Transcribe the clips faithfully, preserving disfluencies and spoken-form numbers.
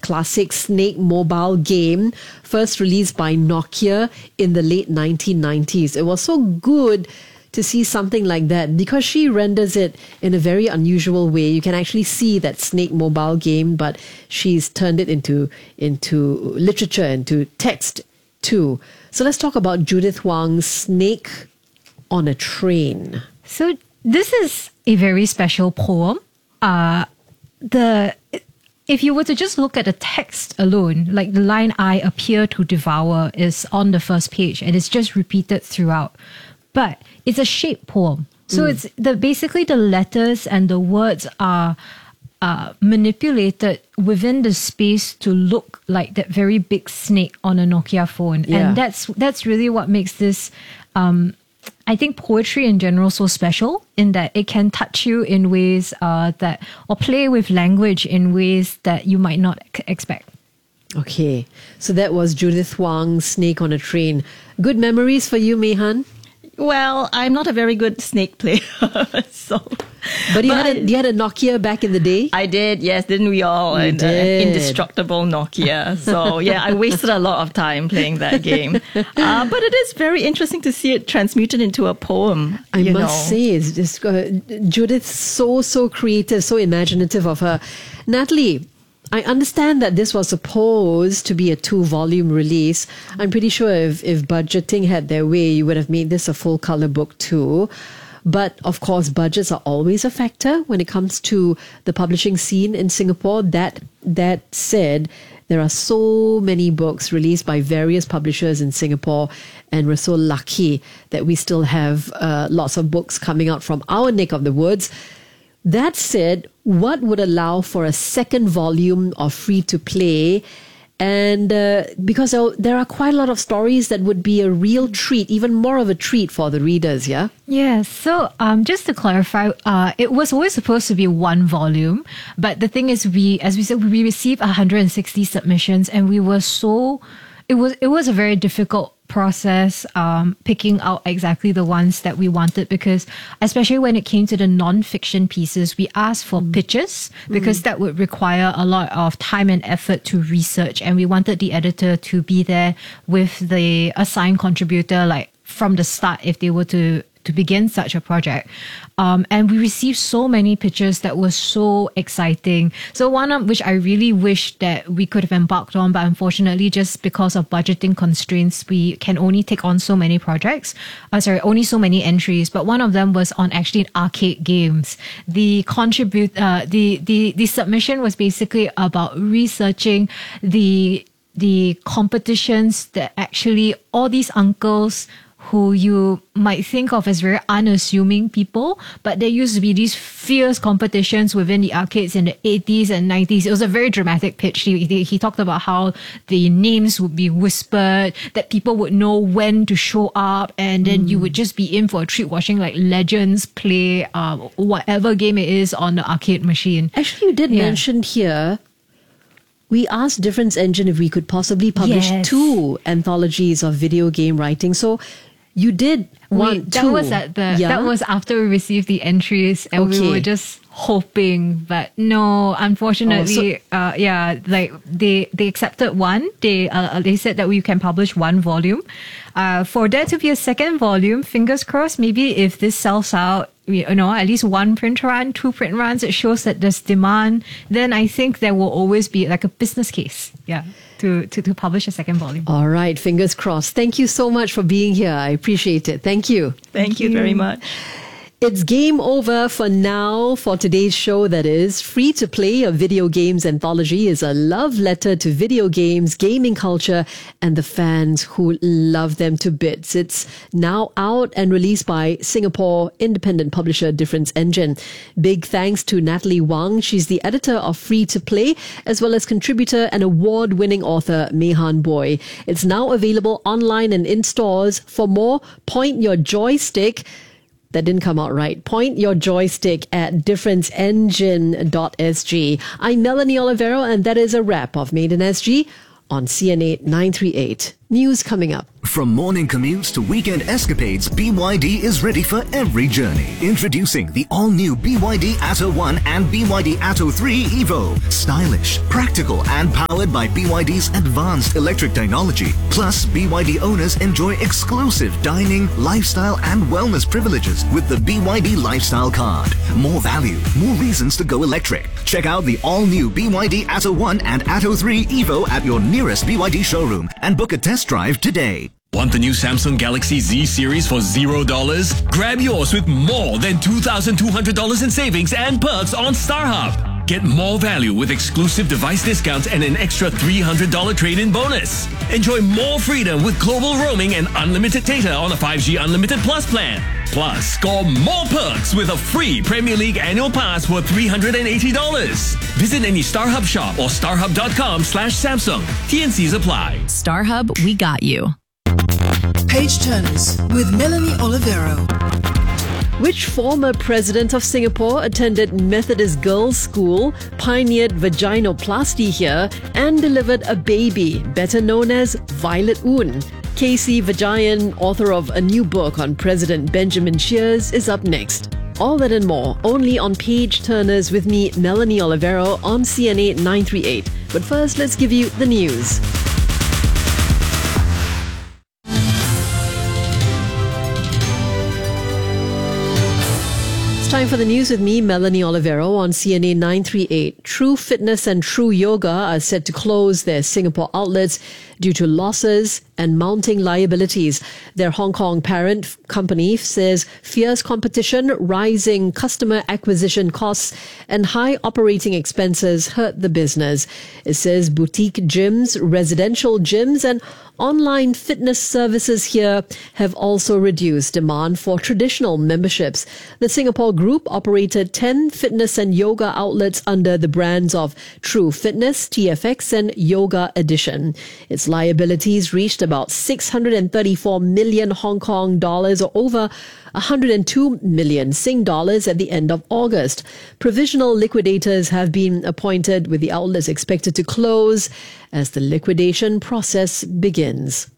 classic Snake mobile game, first released by Nokia in the late nineteen nineties. It was so good to see something like that because she renders it in a very unusual way. You can actually see that Snake mobile game, but she's turned it into into literature, into text too. So let's talk about Judith Wang's Snake on a Train. So this is a very special poem. Uh, the if you were to just look at the text alone, like the line "I appear to devour" is on the first page and it's just repeated throughout. But it's a shaped poem. So mm. it's the basically the letters and the words are uh, manipulated within the space to look like that very big snake on a Nokia phone. Yeah. And that's that's really what makes this, um, I think, poetry in general so special, in that it can touch you in ways uh, that, or play with language in ways that you might not expect. Okay, so that was Judith Wang's Snake on a Train. Good memories for you, Mehan? Well, I'm not a very good snake player, so. But you but had a, you had a Nokia back in the day? I did, yes, didn't we all? You and, did. Uh, indestructible Nokia. So yeah, I wasted a lot of time playing that game. Uh, but it is very interesting to see it transmuted into a poem. I you must know. say, it's just, uh, Judith's so, so creative, so imaginative of her. Natalie, I understand that this was supposed to be a two-volume release. I'm pretty sure if, if budgeting had their way, you would have made this a full-color book too. But of course, budgets are always a factor when it comes to the publishing scene in Singapore. That that said, there are so many books released by various publishers in Singapore, and we're so lucky that we still have uh, lots of books coming out from our neck of the woods. That said, what would allow for a second volume of Free to Play? And uh, because there are quite a lot of stories that would be a real treat, even more of a treat for the readers, yeah? Yeah, so um, just to clarify, uh, it was always supposed to be one volume. But the thing is, we, as we said, we received one hundred sixty submissions, and we were so, it was, it was a very difficult process um, picking out exactly the ones that we wanted, because especially when it came to the non-fiction pieces, we asked for mm. pitches because mm. that would require a lot of time and effort to research, and we wanted the editor to be there with the assigned contributor like from the start if they were to to begin such a project. Um, and we received so many pitches that were so exciting. So one of which I really wish that we could have embarked on, but unfortunately, just because of budgeting constraints, we can only take on so many projects. Uh, sorry, only so many entries. But one of them was on actually arcade games. The contribute, uh, the, the, the submission was basically about researching the, the competitions that actually all these uncles who you might think of as very unassuming people, but there used to be these fierce competitions within the arcades in the eighties and nineties. It was a very dramatic pitch. He, he, he talked about how the names would be whispered, that people would know when to show up, and then mm. you would just be in for a treat watching like legends play um, whatever game it is on the arcade machine. Actually, you did yeah. mention here, we asked Difference Engine if we could possibly publish yes. two anthologies of video game writing. So you did want we, that two. was at the yeah? that was after we received the entries, and okay. we were just hoping, but no, unfortunately, oh, so, uh, yeah, like they they accepted one. They uh, they said that we can publish one volume. Uh, for there to be a second volume, fingers crossed. Maybe if this sells out, you know, at least one print run, two print runs, it shows that there's demand. Then I think there will always be like a business case. Yeah. To, to, to publish a second volume. All right, fingers crossed. Thank you so much for being here. I appreciate it. Thank you. Thank, Thank you, you very much. It's game over for now for today's show. That is Free to Play, a video games anthology, is a love letter to video games, gaming culture, and the fans who love them to bits. It's now out and released by Singapore independent publisher Difference Engine. Big thanks to Natalie Wang. She's the editor of Free to Play, as well as contributor and award-winning author Mehan Boy. It's now available online and in stores. For more, point your joystick. That didn't come out right. Point your joystick at difference engine dot s g. I'm Melanie Olivero, and that is a wrap of Made in S G on C N A nine three eight. News coming up. From morning commutes to weekend escapades, B Y D is ready for every journey. Introducing the all-new B Y D Atto one and B Y D Atto three Evo. Stylish, practical and powered by B Y D's advanced electric technology. Plus, B Y D owners enjoy exclusive dining, lifestyle and wellness privileges with the B Y D Lifestyle Card. More value, more reasons to go electric. Check out the all-new B Y D Atto one and Atto three Evo at your nearest B Y D showroom and book a test drive today. Want the new Samsung Galaxy Z series for zero dollars? Grab yours with more than two thousand two hundred dollars in savings and perks on StarHub. Get more value with exclusive device discounts and an extra three hundred dollars trade-in bonus. Enjoy more freedom with global roaming and unlimited data on a five G Unlimited Plus plan. Plus, score more perks with a free Premier League annual pass worth three hundred eighty dollars. Visit any StarHub shop or starhub.com slash Samsung. T N Cs apply. StarHub, we got you. Page Turners with Melanie Olivero. Which former president of Singapore attended Methodist Girls' School, pioneered vaginoplasty here, and delivered a baby, better known as Violet Oon? Casey Vajayan, author of a new book on President Benjamin Sheares, is up next. All that and more, only on Page Turners with me, Melanie Olivero, on C N A nine thirty-eight. But first, let's give you the news. It's time for the news with me, Melanie Olivero, on C N A nine thirty-eight. True Fitness and True Yoga are set to close their Singapore outlets due to losses and mounting liabilities. Their Hong Kong parent company says fierce competition, rising customer acquisition costs, and high operating expenses hurt the business. It says boutique gyms, residential gyms, and online fitness services here have also reduced demand for traditional memberships. The Singapore group operated ten fitness and yoga outlets under the brands of True Fitness, T F X, and Yoga Edition. Its liabilities reached about six hundred thirty-four million Hong Kong dollars, or over one hundred two million Sing dollars at the end of August. Provisional liquidators have been appointed, with the outlets expected to close as the liquidation process begins.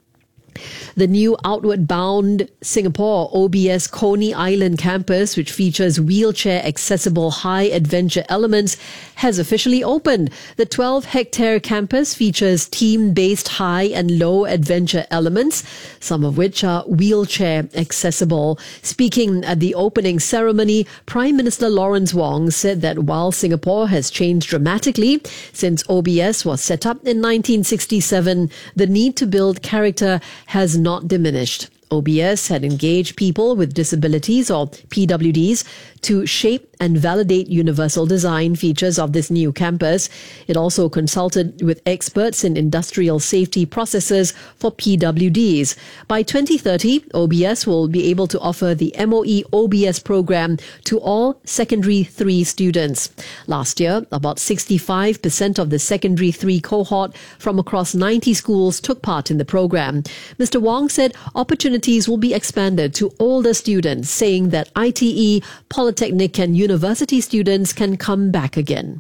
The new Outward Bound Singapore O B S Coney Island campus, which features wheelchair-accessible high-adventure elements, has officially opened. The twelve-hectare campus features team-based high and low-adventure elements, some of which are wheelchair-accessible. Speaking at the opening ceremony, Prime Minister Lawrence Wong said that while Singapore has changed dramatically since O B S was set up in nineteen sixty-seven, the need to build character has not diminished. O B S had engaged people with disabilities, or P W Ds, to shape and validate universal design features of this new campus. It also consulted with experts in industrial safety processes for P W Ds. By twenty thirty, O B S will be able to offer the M O E O B S program to all Secondary three students. Last year, about sixty-five percent of the Secondary three cohort from across ninety schools took part in the program. Mister Wong said opportunities will be expanded to older students, saying that I T E, Polytechnic and university students can come back again.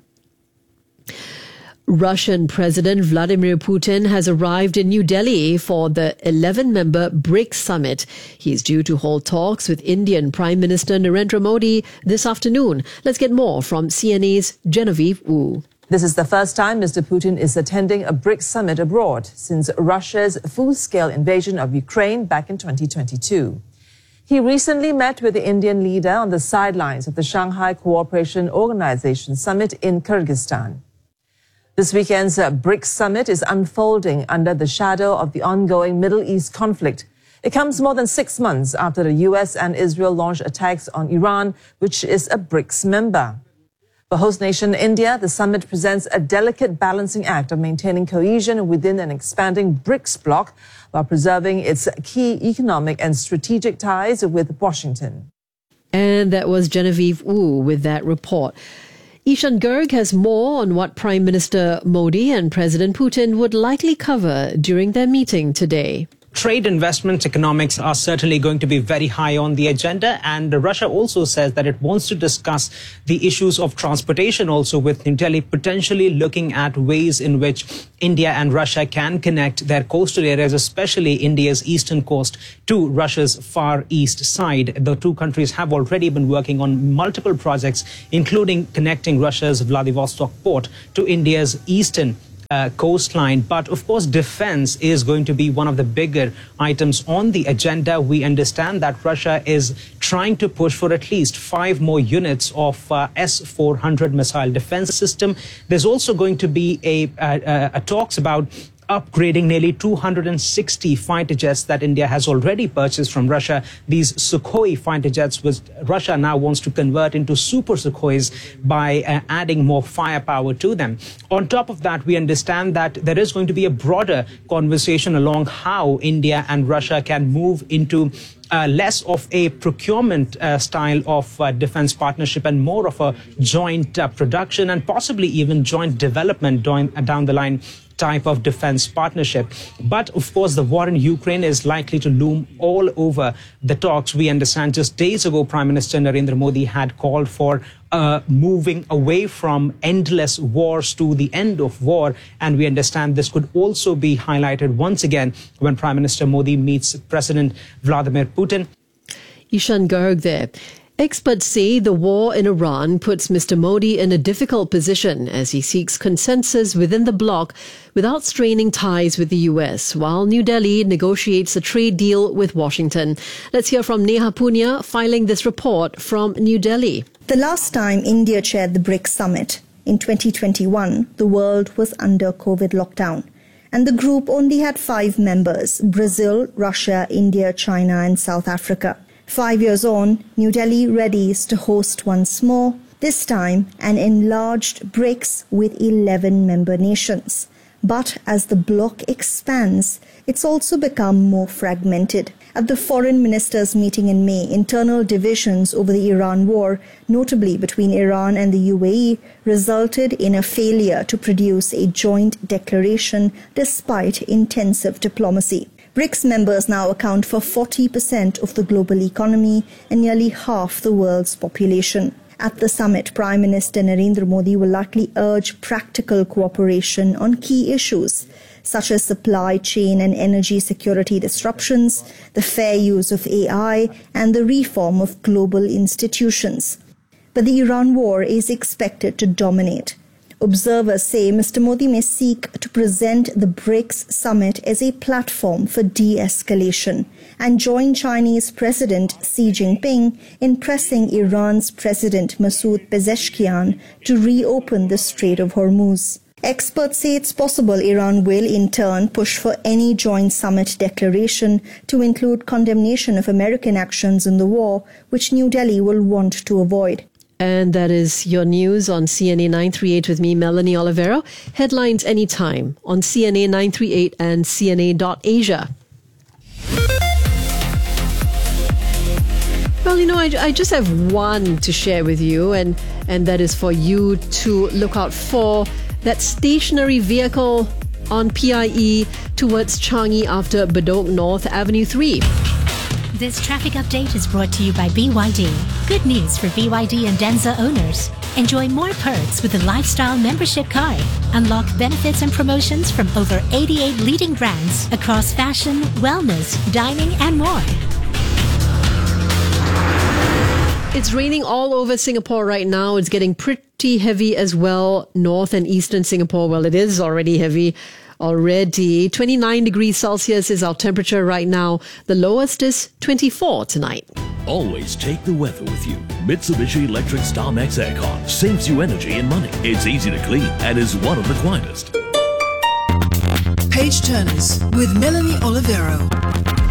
Russian President Vladimir Putin has arrived in New Delhi for the eleven-member BRICS summit. He is due to hold talks with Indian Prime Minister Narendra Modi this afternoon. Let's get more from C N A's Genevieve Wu. This is the first time Mister Putin is attending a BRICS summit abroad since Russia's full-scale invasion of Ukraine back in twenty twenty-two. He recently met with the Indian leader on the sidelines of the Shanghai Cooperation Organization summit in Kyrgyzstan. This weekend's BRICS summit is unfolding under the shadow of the ongoing Middle East conflict. It comes more than six months after the U S and Israel launched attacks on Iran, which is a BRICS member. For host nation India, the summit presents a delicate balancing act of maintaining cohesion within an expanding BRICS bloc while preserving its key economic and strategic ties with Washington. And that was Genevieve Wu with that report. Ishan Garg has more on what Prime Minister Modi and President Putin would likely cover during their meeting today. trade, investments, economics are certainly going to be very high on the agenda. And Russia also says that it wants to discuss the issues of transportation also with New Delhi, potentially looking at ways in which India and Russia can connect their coastal areas, especially India's eastern coast, to Russia's far east side. The two countries have already been working on multiple projects, including connecting Russia's Vladivostok port to India's eastern Uh, coastline. But of course, defense is going to be one of the bigger items on the agenda. We understand that Russia is trying to push for at least five more units of uh, S four hundred missile defense system. There's also going to be a, a, a talks about upgrading nearly two hundred sixty fighter jets that India has already purchased from Russia. These Sukhoi fighter jets, which Russia now wants to convert into Super Sukhois by uh, adding more firepower to them. On top of that, we understand that there is going to be a broader conversation along how India and Russia can move into Uh, less of a procurement uh, style of uh, defense partnership and more of a joint uh, production and possibly even joint development down, uh, down the line type of defense partnership. But of course, the war in Ukraine is likely to loom all over the talks. We understand just days ago, Prime Minister Narendra Modi had called for uh, moving away from endless wars to the end of war. And we understand this could also be highlighted once again when Prime Minister Modi meets President Vladimir Putin. Ishan Garg there. Experts say the war in Iran puts Mister Modi in a difficult position as he seeks consensus within the bloc without straining ties with the U S, while New Delhi negotiates a trade deal with Washington. Let's hear from Neha Punya filing this report from New Delhi. The last time India chaired the BRICS summit, in twenty twenty-one, the world was under COVID lockdown, and the group only had five members: Brazil, Russia, India, China, and South Africa. Five years on, New Delhi readies to host once more, this time an enlarged BRICS with eleven member nations. But as the bloc expands, it's also become more fragmented. At the foreign ministers' meeting in May, internal divisions over the Iran war, notably between Iran and the U A E, resulted in a failure to produce a joint declaration despite intensive diplomacy. BRICS members now account for forty percent of the global economy and nearly half the world's population. At the summit, Prime Minister Narendra Modi will likely urge practical cooperation on key issues, such as supply chain and energy security disruptions, the fair use of A I, and the reform of global institutions. But the Iran war is expected to dominate. Observers say Mister Modi may seek to present the BRICS summit as a platform for de-escalation and join Chinese President Xi Jinping in pressing Iran's President Masoud Pezeshkian to reopen the Strait of Hormuz. Experts say it's possible Iran will in turn push for any joint summit declaration to include condemnation of American actions in the war, which New Delhi will want to avoid. And that is your news on C N A nine thirty-eight with me, Melanie Olivero. Headlines anytime on C N A nine thirty-eight and C N A dot Asia. Well, you know, I, I just have one to share with you, and, and that is for you to look out for that stationary vehicle on P I E towards Changi after Bedok North Avenue three. This traffic update is brought to you by B Y D. Good news for B Y D and Denza owners. Enjoy more perks with the Lifestyle Membership Card. Unlock benefits and promotions from over eighty-eight leading brands across fashion, wellness, dining, and more. It's raining all over Singapore right now. It's getting pretty heavy as well. North and eastern Singapore, well, it is already heavy. Already. twenty-nine degrees Celsius is our temperature right now. The lowest is twenty-four tonight. Always take the weather with you. Mitsubishi Electric StarMax Aircon saves you energy and money. It's easy to clean and is one of the quietest. Page Turners with Melanie Olivero.